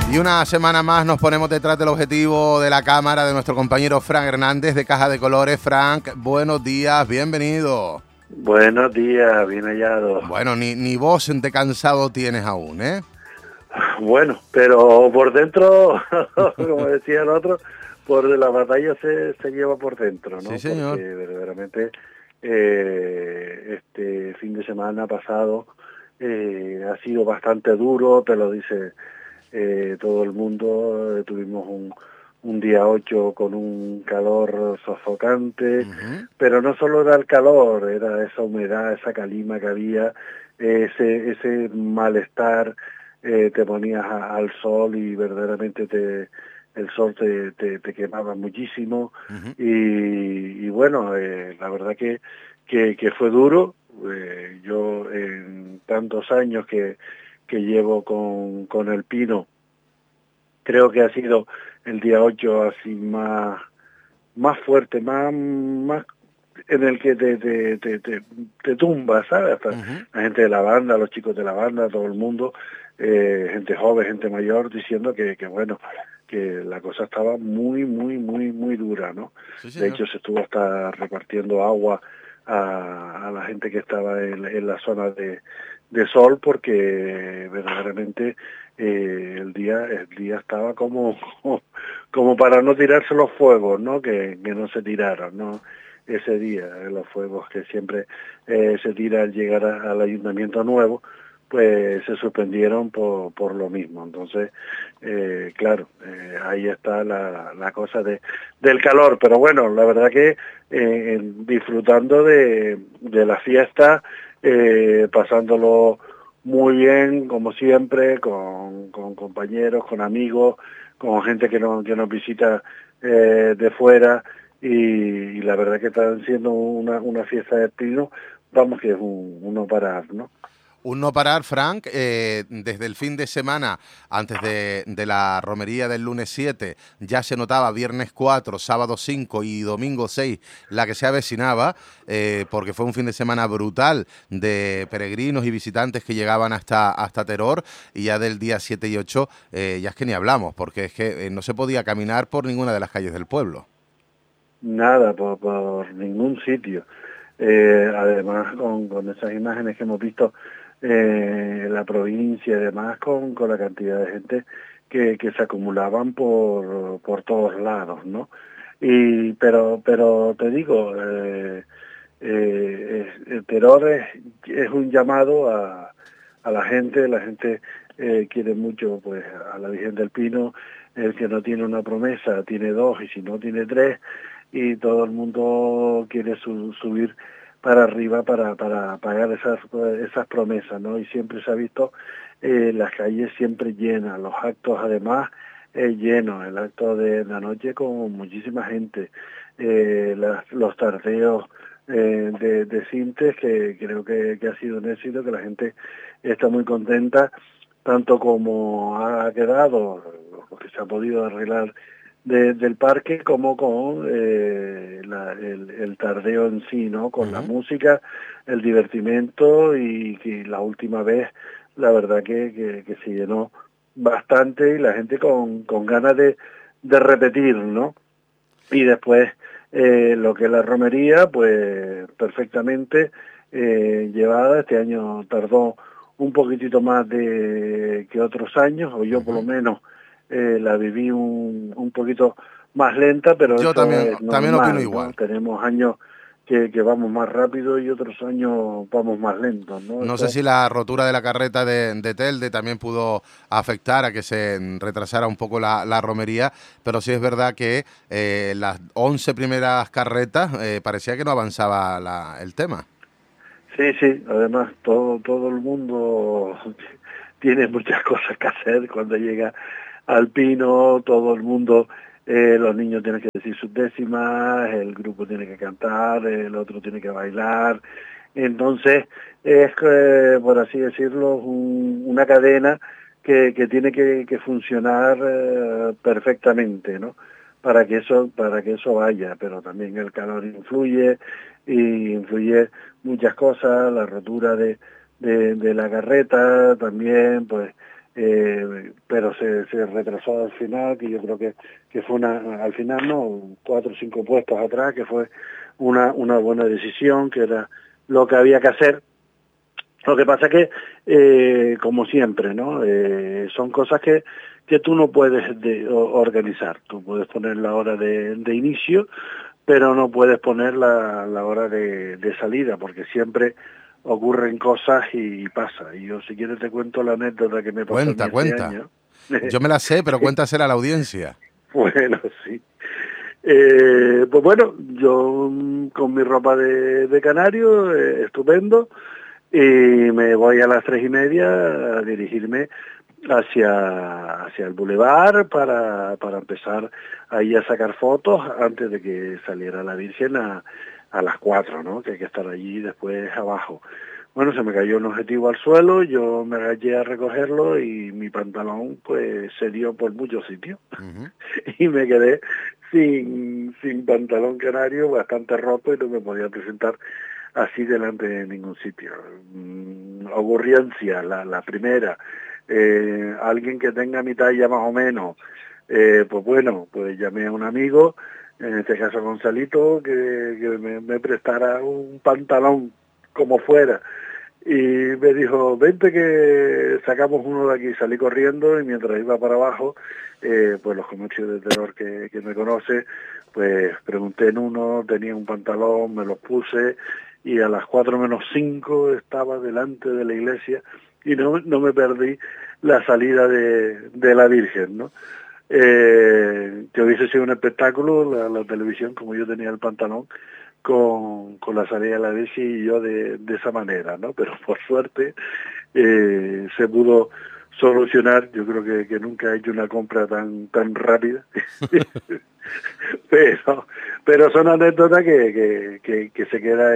Y una semana más nos ponemos detrás del objetivo de la cámara de nuestro compañero Frank Hernández de Caja de Colores. Frank, buenos días, bienvenido. Buenos días, bien hallado. Bueno, ni voz de cansado tienes aún, ¿eh? Bueno, pero por dentro, como decía el otro, por la batalla se lleva por dentro, ¿no? Sí, señor. Porque verdaderamente este fin de semana pasado ha sido bastante duro, te lo dice todo el mundo. Tuvimos un día 8 con un calor sofocante, pero no solo era el calor, era esa humedad, esa calima que había, ese malestar. Te ponías al sol y verdaderamente el sol te quemaba muchísimo. Y bueno, la verdad que fue duro. Yo en tantos años que llevo con el pino, creo que ha sido el día 8 así más fuerte, más en el que te tumba, ¿sabes? Hasta la gente de la banda, los chicos de la banda, todo el mundo, gente joven, gente mayor, diciendo que bueno, que la cosa estaba muy dura, ¿no? Sí, de hecho, se estuvo hasta repartiendo agua a la gente que estaba en la zona de sol, porque verdaderamente el día estaba como para no tirarse los fuegos, ¿no? Que no se tiraron, ¿no? Ese día, los fuegos que siempre se tira al llegar al ayuntamiento nuevo, pues se suspendieron por lo mismo. Entonces, claro, ahí está la cosa del calor. Pero bueno, la verdad que disfrutando de la fiesta, pasándolo muy bien, como siempre, con compañeros, con amigos, con gente que nos visita de fuera, y la verdad que están siendo una fiesta de pino, vamos, que es un no parar, ¿no? Un no parar, Frank, desde el fin de semana, antes de la romería del lunes 7, ya se notaba viernes 4, sábado 5 y domingo 6 la que se avecinaba, porque fue un fin de semana brutal de peregrinos y visitantes que llegaban hasta Teror, y ya del día 7 y 8 ya es que ni hablamos, porque es que no se podía caminar por ninguna de las calles del pueblo. Nada, por ningún sitio. Además, con esas imágenes que hemos visto en la provincia, además con la cantidad de gente que se acumulaban por todos lados, ¿no? Pero te digo, el terror es un llamado a la gente. La gente quiere mucho, pues, a la Virgen del Pino. El que no tiene una promesa tiene dos, y si no tiene tres, y todo el mundo quiere subir para arriba para pagar esas promesas, ¿no? Y siempre se ha visto las calles siempre llenas, los actos además llenos, el acto de la noche con muchísima gente, los tardeos de Sintes, que creo que ha sido un éxito, que la gente está muy contenta, tanto como ha quedado, lo que se ha podido arreglar del parque, como con el tardeo en sí, ¿no? Con la música, el divertimento, y que la última vez, la verdad que se llenó bastante, y la gente con ganas de repetir, ¿no? Y después lo que es la romería, pues perfectamente llevada. Este año tardó un poquitito más que otros años, o yo por lo menos la viví un poquito más lenta, pero Yo eso también es normal, opino ¿no? igual. Tenemos años que vamos más rápido y otros años vamos más lentos, ¿no? No sé si la rotura de la carreta de Telde también pudo afectar a que se retrasara un poco la romería, pero sí es verdad que las 11 primeras carretas parecía que no avanzaba el tema. Sí, además todo el mundo tiene muchas cosas que hacer cuando llega al Pino. Todo el mundo, los niños tienen que decir sus décimas, el grupo tiene que cantar, el otro tiene que bailar. Entonces es, por así decirlo, una cadena que tiene que funcionar perfectamente, ¿no? Para que eso vaya. Pero también el calor influye, y influye muchas cosas, la rotura de la carreta también, pues pero se retrasó al final, que yo creo que fue al final no, 4 o 5 puestos atrás, que fue una buena decisión, que era lo que había que hacer. Lo que pasa que, como siempre, ¿no? Son cosas que tú no puedes organizar. Tú puedes poner la hora de inicio, pero no puedes poner la hora de salida, porque siempre ocurren cosas y pasa. Y yo, si quieres, te cuento la anécdota que me pasó a mí este Cuenta. año. Yo me la sé, pero cuéntasela a la audiencia. Bueno, sí. Pues bueno, yo con mi ropa de canario, estupendo, y me voy a las 3:30 a dirigirme hacia el bulevar para empezar ahí a sacar fotos antes de que saliera la Virgen a las 4, ¿no? Que hay que estar allí después abajo. Bueno, se me cayó un objetivo al suelo, yo me agaché a recogerlo y mi pantalón pues se dio por muchos sitios. Uh-huh. Y me quedé sin pantalón canario, bastante roto, y no me podía presentar así delante de ningún sitio. Ocurrencia, la primera. Alguien que tenga mi talla más o menos, pues bueno, pues llamé a un amigo, en este caso Gonzalito, que me prestara un pantalón como fuera, y me dijo, vente que sacamos uno de aquí. Salí corriendo y mientras iba para abajo, pues los comercios de terror que me conoce, pues pregunté en uno, tenía un pantalón, me lo puse, y a las 4:05 estaba delante de la iglesia y no me perdí la salida de la Virgen, ¿no? Que hubiese sido un espectáculo la televisión, como yo tenía el pantalón con la salida de la Virgen y yo de esa manera, ¿no? Pero por suerte se pudo solucionar. Yo creo que nunca he hecho una compra tan rápida. pero son anécdotas que se queda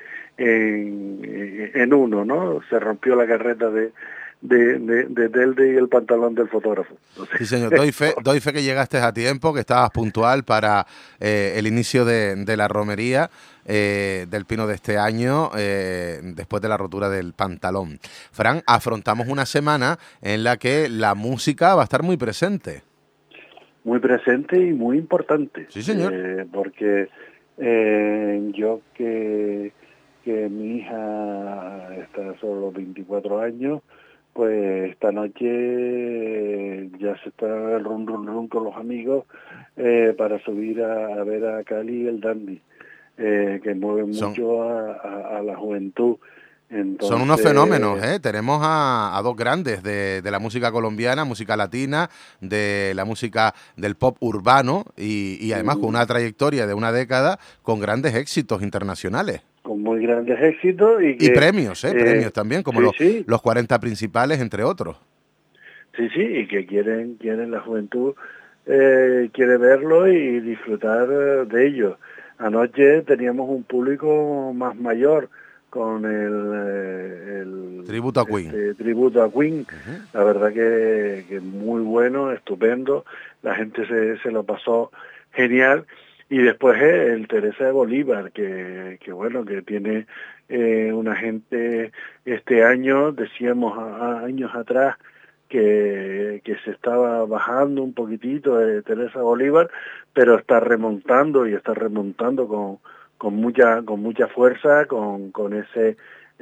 en uno, ¿no? Se rompió la carreta de Telde y el pantalón del fotógrafo. Entonces, Sí, señor. Doy fe que llegaste a tiempo, que estabas puntual para el inicio de la romería del Pino de este año, después de la rotura del pantalón. Fran, afrontamos una semana en la que la música va a estar muy presente. Muy presente y muy importante. Sí, señor. Porque yo que mi hija está solo 24 años, pues esta noche ya se está el run con los amigos para subir a ver a Cali el Dandy, que mueve Son, mucho a la juventud. son unos fenómenos, Entonces, ¿eh? Tenemos a dos grandes de la música colombiana, música latina, de la música del pop urbano y además con una trayectoria de una década con grandes éxitos internacionales. con muy grandes éxitos y Y que premios también, como sí, sí, los 40 principales, entre otros. sí, y que quieren la juventud, quiere verlo y disfrutar de ello. Anoche teníamos un público más mayor con Tributo a Queen. tributo a Queen. Uh-huh. La verdad que muy bueno, estupendo. La gente se lo pasó genial. Y después el Teresa de Bolívar, que bueno, que tiene una gente este año, decíamos años atrás, que se estaba bajando un poquitito de Teresa Bolívar, pero está remontando y está remontando con mucha fuerza, con ese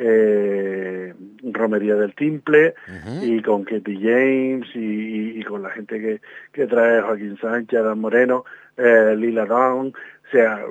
Romería del Timple, Uh-huh. y con Katy James y con la gente que trae Joaquín Sánchez, Adán Moreno, Lila Downs, o sea,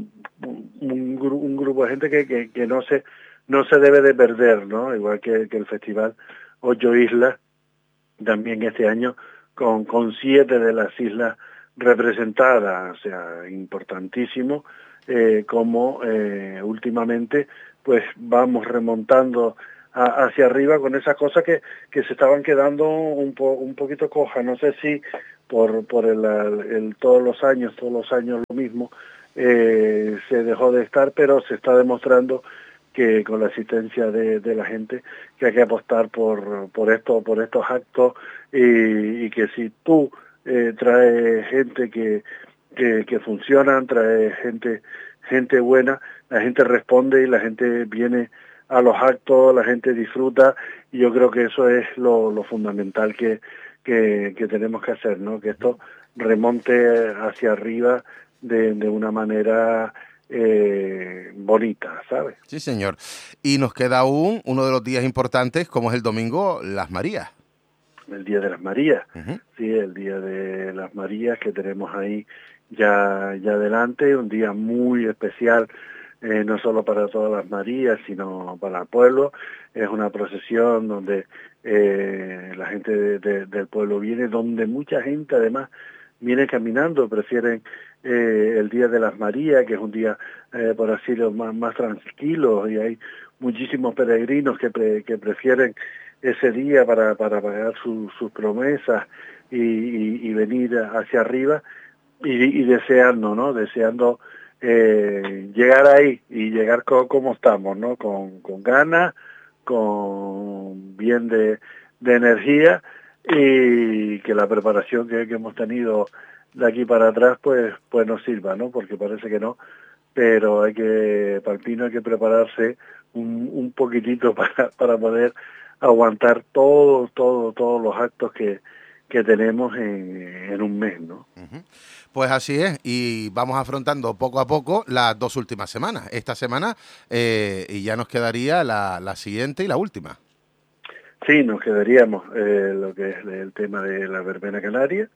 un grupo de gente que no se debe de perder, ¿no? Igual que el festival Ocho Islas, también este año con 7 de las islas representadas, o sea, importantísimo, como últimamente pues vamos remontando hacia arriba con esas cosas que se estaban quedando un poquito cojas. No sé si por el todos los años lo mismo, se dejó de estar, pero se está demostrando que con la asistencia de la gente, que hay que apostar por estos actos, y que si tú traes gente que funcionan, traes gente buena, la gente responde y la gente viene a los actos, la gente disfruta, y yo creo que eso es lo fundamental que tenemos que hacer, ¿no? Que esto remonte hacia arriba de una manera bonita, ¿sabes? Sí, señor. Y nos queda aún uno de los días importantes, como es el domingo, las Marías. El Día de las Marías, Uh-huh. sí, el Día de las Marías que tenemos ahí ya adelante, un día muy especial, no solo para todas las Marías, sino para el pueblo. Es una procesión donde la gente del pueblo viene, donde mucha gente además viene caminando, prefieren el Día de las Marías, que es un día, por así decirlo, más tranquilo, y hay muchísimos peregrinos que prefieren ese día para pagar sus promesas y venir hacia arriba y deseando, ¿no? Deseando llegar ahí y llegar como estamos, ¿no? Con ganas, con bien de energía, y que la preparación que hemos tenido de aquí para atrás pues nos sirva, ¿no? Porque parece que no, pero para el Pino hay que prepararse un poquitito para poder aguantar todos los actos que tenemos en un mes, ¿no? Uh-huh. Pues así es, y vamos afrontando poco a poco las dos últimas semanas. Esta semana y ya nos quedaría la siguiente y la última. Sí, nos quedaríamos lo que es el tema de la verbena canaria,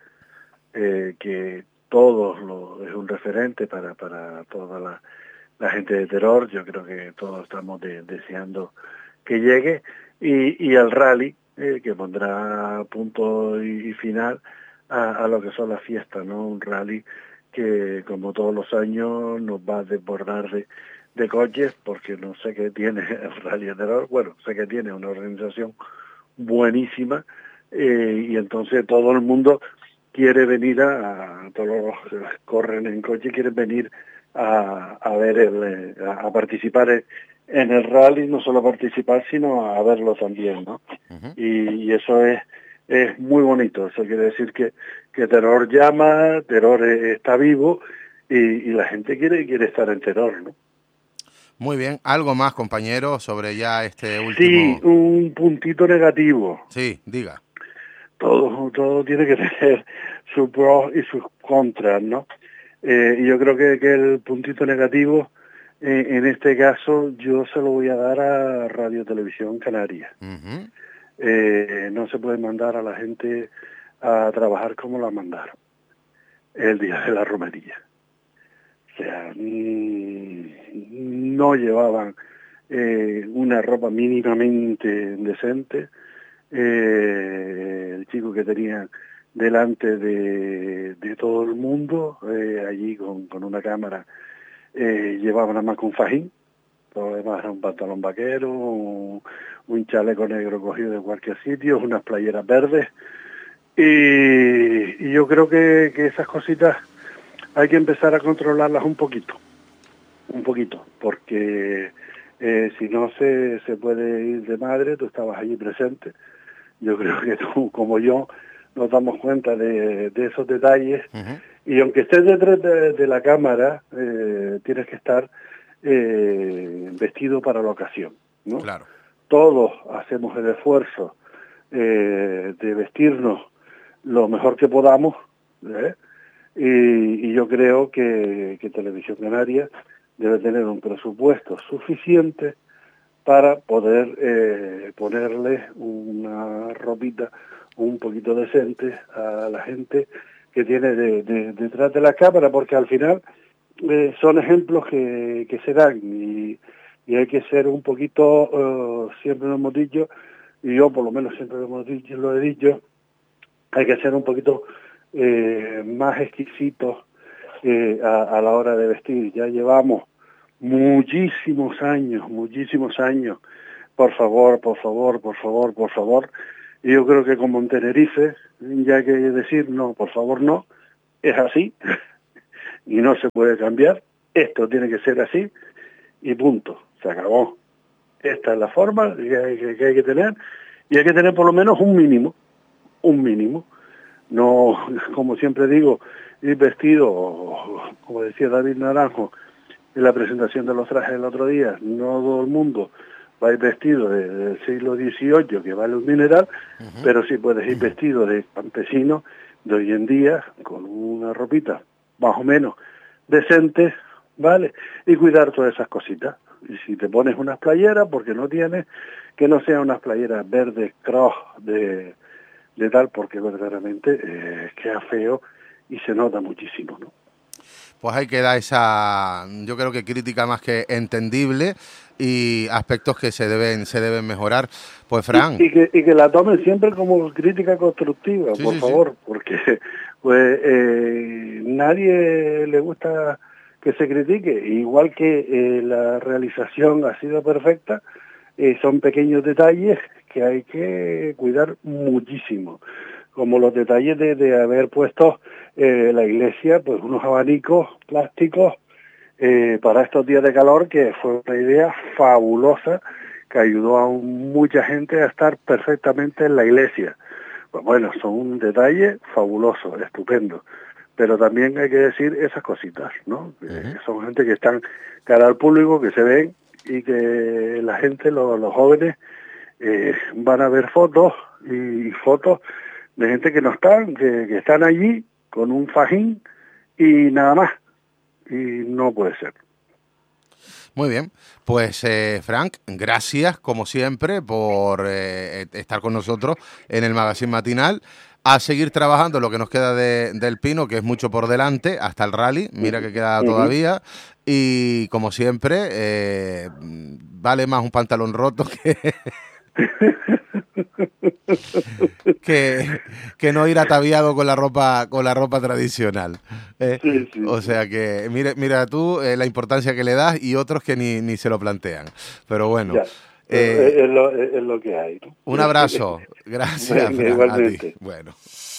que es un referente para toda la gente de Teror. Yo creo que todos estamos deseando que llegue, y al rally, que pondrá punto y final a lo que son las fiestas, ¿no? Un rally que, como todos los años, nos va a desbordar de coches, porque no sé qué tiene el Rally de Teror. Bueno, sé que tiene una organización buenísima, y entonces todo el mundo quiere venir todos los que corren en coche quieren venir a ver a participar en el rally, no solo participar, sino a verlo también, ¿no? Uh-huh. Y eso es muy bonito. Eso quiere decir que Teror llama, Teror está vivo, y la gente quiere estar en Teror, ¿no? Muy bien. ¿Algo más, compañero, sobre ya este Sí, último? un puntito negativo. Sí, diga. Todo tiene que tener sus pros y sus contras, ¿no? Y yo creo que el puntito negativo, en este caso, yo se lo voy a dar a Radio Televisión Canaria. Uh-huh. No se puede mandar a la gente a trabajar como la mandaron el día de la romería. O sea, no llevaban una ropa mínimamente decente. El chico que tenía delante de todo el mundo, allí con una cámara, llevaba nada más que un fajín. Todo lo demás era un pantalón vaquero, un chaleco negro cogido de cualquier sitio, unas playeras verdes, y yo creo que esas cositas hay que empezar a controlarlas un poquito, porque si no se puede ir de madre. Tú estabas allí presente. Yo creo que tú, como yo, nos damos cuenta de esos detalles, Uh-huh. y aunque estés detrás de la cámara, tienes que estar vestido para la ocasión, ¿no? Claro. Todos hacemos el esfuerzo de vestirnos lo mejor que podamos, ¿eh? Y yo creo que Televisión Canaria debe tener un presupuesto suficiente para poder ponerle una ropita un poquito decente a la gente que tiene detrás de la cámara, porque al final son ejemplos que se dan, y hay que ser un poquito, siempre lo hemos dicho, y yo por lo menos siempre lo he dicho, hay que ser un poquito más exquisitos a la hora de vestir. Ya llevamos muchísimos años, por favor, y yo creo que como en Tenerife, ya hay que decir no, por favor no, es así, y no se puede cambiar, esto tiene que ser así, y punto, se acabó. Esta es la forma que hay que tener, y hay que tener por lo menos un mínimo, no, como siempre digo, ir vestido, como decía David Naranjo en la presentación de los trajes el otro día, no todo el mundo vais vestido del siglo XVIII, que vale un mineral, pero sí puedes ir vestido de campesino de hoy en día, con una ropita más o menos decente, ¿vale? Y cuidar todas esas cositas. Y si te pones unas playeras, porque no tienes, que no sean unas playeras verdes, cross, de tal, porque verdaderamente queda feo y se nota muchísimo, ¿no? Pues ahí queda esa, yo creo que crítica más que entendible y aspectos que se deben mejorar. Pues Fran. Y que la tomen siempre como crítica constructiva, Sí, por sí, favor, porque pues nadie le gusta que se critique, igual que la realización ha sido perfecta, son pequeños detalles que hay que cuidar muchísimo, como los detalles de haber puesto la iglesia, pues unos abanicos plásticos para estos días de calor, que fue una idea fabulosa que ayudó a mucha gente a estar perfectamente en la iglesia. Pues bueno, son un detalle fabuloso, estupendo, pero también hay que decir esas cositas, ¿no? Son gente que están cara al público, que se ven, y que la gente, los jóvenes, van a ver fotos y fotos de gente que no están, que están allí con un fajín y nada más, y no puede ser. Muy bien, pues Frank, gracias como siempre por estar con nosotros en el Magazine Matinal. A seguir trabajando lo que nos queda del Pino, que es mucho por delante, hasta el rally, mira que queda todavía. Y como siempre, vale más un pantalón roto que no ir ataviado con la ropa tradicional. Sí. O sea que mira tú la importancia que le das y otros que ni se lo plantean. Pero bueno. Ya. Es lo que hay, ¿no? Un abrazo. Gracias, Fran, igualmente. a ti. Bueno.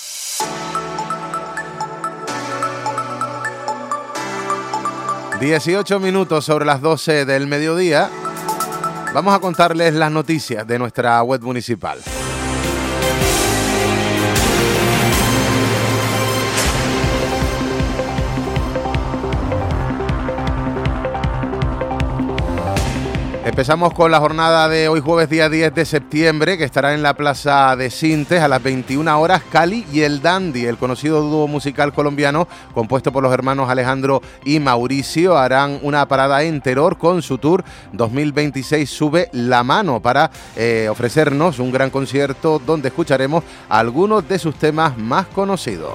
...18 sobre las 12 del mediodía... Vamos a contarles las noticias de nuestra web municipal. Empezamos con la jornada de hoy jueves día 10 de septiembre, que estará en la Plaza de Sintes a las 21 horas. Cali y el Dandy, el conocido dúo musical colombiano compuesto por los hermanos Alejandro y Mauricio, harán una parada en Teror con su tour 2026 Sube la Mano, para ofrecernos un gran concierto donde escucharemos algunos de sus temas más conocidos.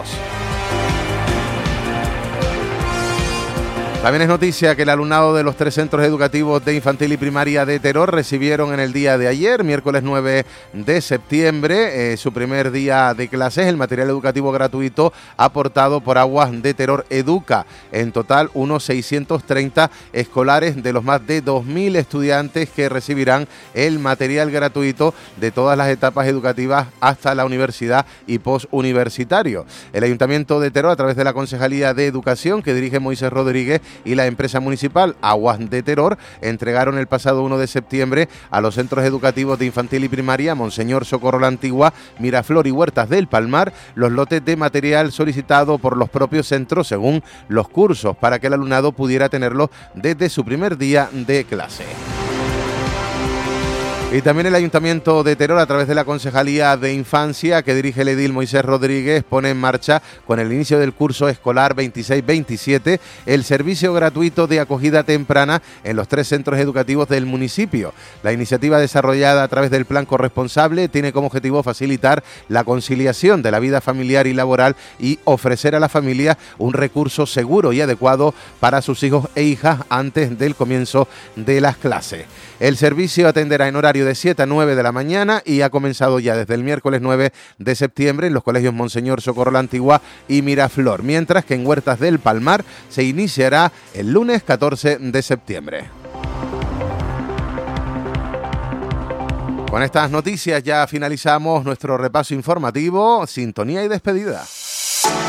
También es noticia que el alumnado de los 3 centros educativos de infantil y primaria de Teror recibieron en el día de ayer, miércoles 9 de septiembre, su primer día de clases, el material educativo gratuito aportado por Aguas de Teror Educa. En total, unos 630 escolares de los más de 2.000 estudiantes que recibirán el material gratuito de todas las etapas educativas hasta la universidad y posuniversitario. El Ayuntamiento de Teror, a través de la Concejalía de Educación, que dirige Moisés Rodríguez, y la empresa municipal Aguas de Teror, entregaron el pasado 1 de septiembre a los centros educativos de infantil y primaria Monseñor Socorro la Antigua, Miraflor y Huertas del Palmar los lotes de material solicitado por los propios centros según los cursos, para que el alumnado pudiera tenerlo desde su primer día de clase. Y también el Ayuntamiento de Teror, a través de la Concejalía de Infancia, que dirige el edil Moisés Rodríguez, pone en marcha, con el inicio del curso escolar 26-27, el servicio gratuito de acogida temprana en los 3 centros educativos del municipio. La iniciativa, desarrollada a través del Plan Corresponsable, tiene como objetivo facilitar la conciliación de la vida familiar y laboral y ofrecer a la familia un recurso seguro y adecuado para sus hijos e hijas antes del comienzo de las clases. El servicio atenderá en horario de 7 a 9 de la mañana y ha comenzado ya desde el miércoles 9 de septiembre en los colegios Monseñor Socorro la Antigua y Miraflor, mientras que en Huertas del Palmar se iniciará el lunes 14 de septiembre. Con estas noticias ya finalizamos nuestro repaso informativo, sintonía y despedida.